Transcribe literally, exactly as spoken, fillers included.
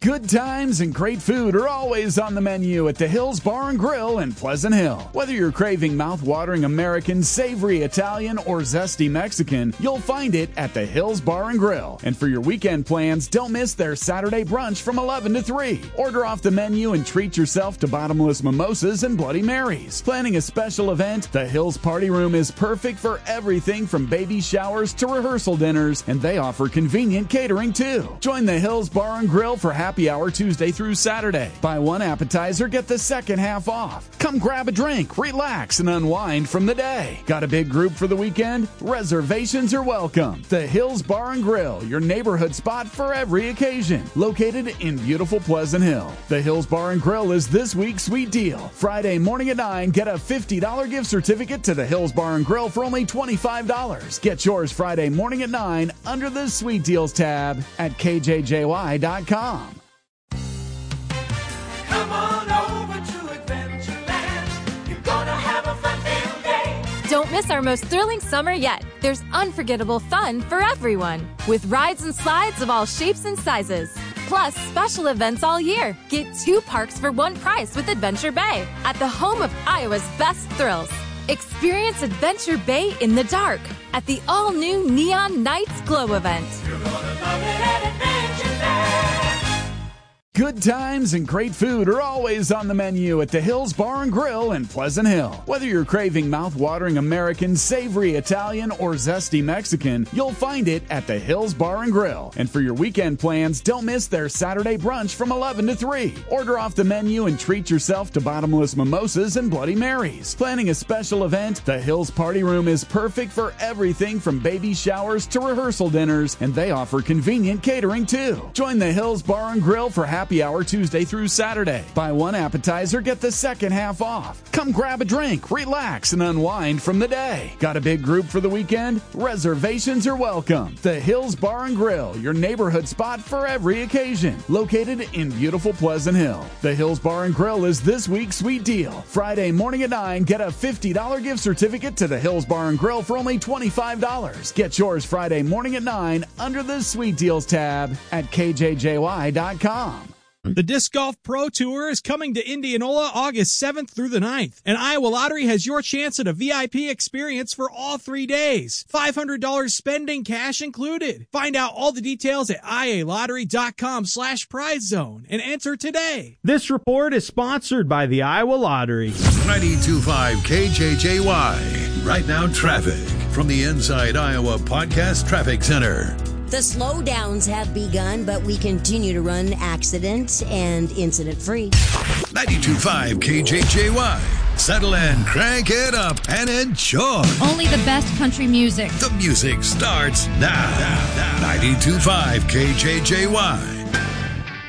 Good times and great food are always on the menu at the Hills Bar and Grill in Pleasant Hill. Whether you're craving mouth-watering American, savory Italian, or zesty Mexican, you'll find it at the Hills Bar and Grill. And for your weekend plans, don't miss their Saturday brunch from eleven to three. Order off the menu and treat yourself to bottomless mimosas and Bloody Marys. Planning a special event, the Hills Party Room is perfect for everything from baby showers to rehearsal dinners, and they offer convenient catering too. Join the Hills Bar and Grill for happy hour Tuesday through Saturday. Buy one appetizer, get the second half off. Come grab a drink, relax, and unwind from the day. Got a big group for the weekend? Reservations are welcome. The Hills Bar and Grill, your neighborhood spot for every occasion. Located in beautiful Pleasant Hill. The Hills Bar and Grill is this week's sweet deal. Friday morning at nine, get a fifty dollars gift certificate to the Hills Bar and Grill for only twenty-five dollars. Get yours Friday morning at nine under the Sweet Deals tab at K J J Y dot com. Come on over to Adventureland. You're gonna have a fun-filled day. Don't miss our most thrilling summer yet. There's unforgettable fun for everyone, with rides and slides of all shapes and sizes. Plus, special events all year. Get two parks for one price with Adventure Bay, at the home of Iowa's best thrills. Experience Adventure Bay in the dark at the all-new Neon Nights Glow event. You're gonna love it at Adventureland. Good times and great food are always on the menu at the Hills Bar and Grill in Pleasant Hill. Whether you're craving mouth-watering American, savory Italian, or zesty Mexican, you'll find it at the Hills Bar and Grill. And for your weekend plans, don't miss their Saturday brunch from eleven to three. Order off the menu and treat yourself to bottomless mimosas and Bloody Marys. Planning a special event, the Hills Party Room is perfect for everything from baby showers to rehearsal dinners, and they offer convenient catering too. Join the Hills Bar and Grill for happy Happy hour Tuesday through Saturday. Buy one appetizer, get the second half off. Come grab a drink, relax, and unwind from the day. Got a big group for the weekend? Reservations are welcome. The Hills Bar and Grill, your neighborhood spot for every occasion. Located in beautiful Pleasant Hill. The Hills Bar and Grill is this week's sweet deal. Friday morning at nine, get a fifty dollars gift certificate to the Hills Bar and Grill for only twenty-five dollars. Get yours Friday morning at nine under the Sweet Deals tab at K J J Y dot com. The Disc Golf Pro Tour is coming to Indianola August seventh through the ninth, and Iowa Lottery has your chance at a V I P experience for all three days. five hundred dollars spending, cash included. Find out all the details at I A lottery dot com slash prize zone and enter today. This report is sponsored by the Iowa Lottery. ninety-two point five K J J Y. Right now, traffic from the Inside Iowa Podcast Traffic Center. The slowdowns have begun, but we continue to run accident and incident-free. ninety-two point five K J J Y. Settle in, crank it up, and enjoy. Only the best country music. The music starts now. now, now. ninety-two point five K J J Y.